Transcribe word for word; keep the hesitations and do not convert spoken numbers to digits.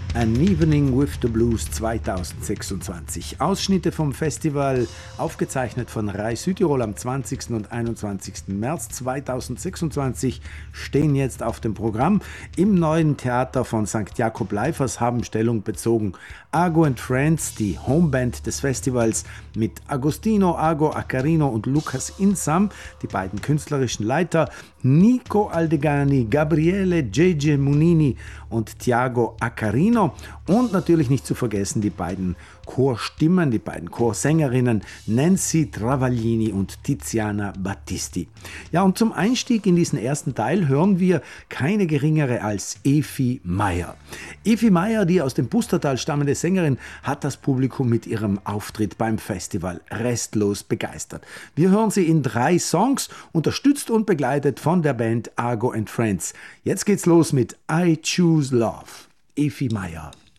An Evening with the Blues zweitausendsechsundzwanzig. Ausschnitte vom Festival, aufgezeichnet von Rai Südtirol am zwanzigsten und einundzwanzigsten März zweitausendsechsundzwanzig, stehen jetzt auf dem Programm. Im neuen Theater von Sankt Jakob Leifers haben Stellung bezogen Ago and Friends, die Homeband des Festivals, mit Agostino Ago Accarino und Lucas Insam, die beiden künstlerischen Leiter, Nico Aldegani, Gabriele Gege Munini und Tiago Accarino und natürlich nicht zu vergessen die beiden Chorstimmen, die beiden Chorsängerinnen Nancy Travaglini und Tiziana Battisti. Ja, und zum Einstieg in diesen ersten Teil hören wir keine geringere als Evi Meyer. Evi Meyer, die aus dem Pustertal stammende Sängerin, hat das Publikum mit ihrem Auftritt beim Festival restlos begeistert. Wir hören sie in drei Songs, unterstützt und begleitet von der Band Ago and Friends. Jetzt geht's los mit I Choose Love. Evi Meyer.